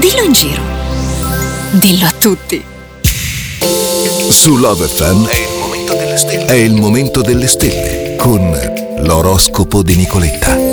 Dillo in giro. Dillo a tutti. Su Love FM è il momento delle stelle con l'oroscopo di Nicoletta.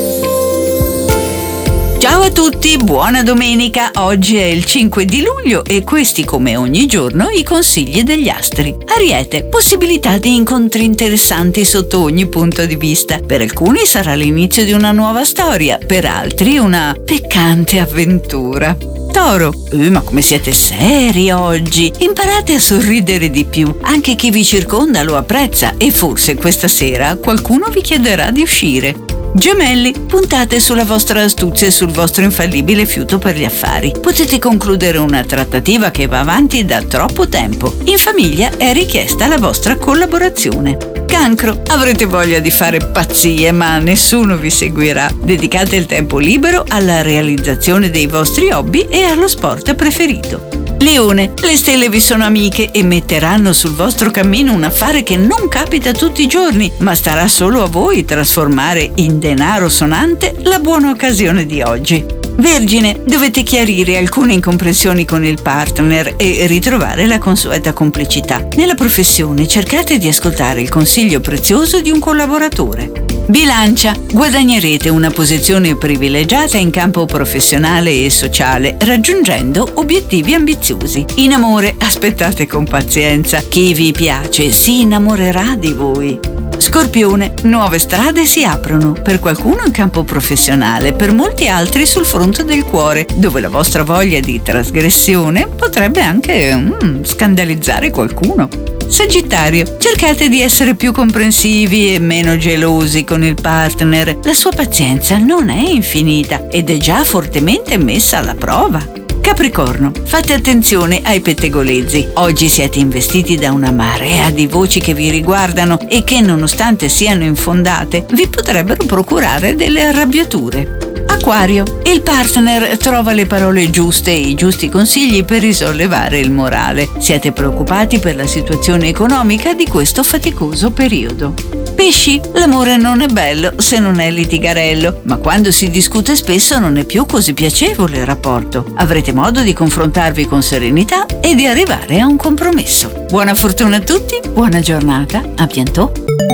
Ciao a tutti, buona domenica. Oggi è il 5 di luglio e questi, come ogni giorno, i consigli degli astri. Ariete, possibilità di incontri interessanti sotto ogni punto di vista. Per alcuni sarà l'inizio di una nuova storia, per altri una peccante avventura. Toro, ma come siete seri oggi? Imparate a sorridere di più. Anche chi vi circonda lo apprezza e forse questa sera qualcuno vi chiederà di uscire. Gemelli, puntate sulla vostra astuzia e sul vostro infallibile fiuto per gli affari. Potete concludere una trattativa che va avanti da troppo tempo. In famiglia è richiesta la vostra collaborazione. Cancro, avrete voglia di fare pazzie, ma nessuno vi seguirà. Dedicate il tempo libero alla realizzazione dei vostri hobby e allo sport preferito. Leone, le stelle vi sono amiche e metteranno sul vostro cammino un affare che non capita tutti i giorni, ma starà solo a voi trasformare in denaro sonante la buona occasione di oggi. Vergine, dovete chiarire alcune incomprensioni con il partner e ritrovare la consueta complicità. Nella professione cercate di ascoltare il consiglio prezioso di un collaboratore. Bilancia, guadagnerete una posizione privilegiata in campo professionale e sociale, raggiungendo obiettivi ambiziosi. In amore, aspettate con pazienza. Chi vi piace si innamorerà di voi. Scorpione, nuove strade si aprono, per qualcuno in campo professionale, per molti altri sul fronte del cuore, dove la vostra voglia di trasgressione potrebbe anche scandalizzare qualcuno. Sagittario, cercate di essere più comprensivi e meno gelosi con il partner. La sua pazienza non è infinita ed è già fortemente messa alla prova. Capricorno, fate attenzione ai pettegolezzi. Oggi siete investiti da una marea di voci che vi riguardano e che, nonostante siano infondate, vi potrebbero procurare delle arrabbiature. Acquario, il partner trova le parole giuste e i giusti consigli per risollevare il morale. Siete preoccupati per la situazione economica di questo faticoso periodo. Pesci, l'amore non è bello se non è litigarello, ma quando si discute spesso non è più così piacevole il rapporto. Avrete modo di confrontarvi con serenità e di arrivare a un compromesso. Buona fortuna a tutti, buona giornata, a bientôt.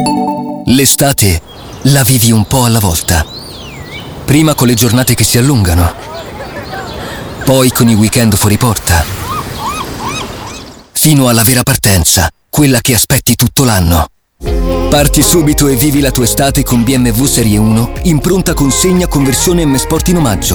L'estate la vivi un po' alla volta. Prima con le giornate che si allungano, poi con i weekend fuori porta, fino alla vera partenza, quella che aspetti tutto l'anno. Parti subito e vivi la tua estate con BMW Serie 1 in pronta consegna con versione M Sport in omaggio.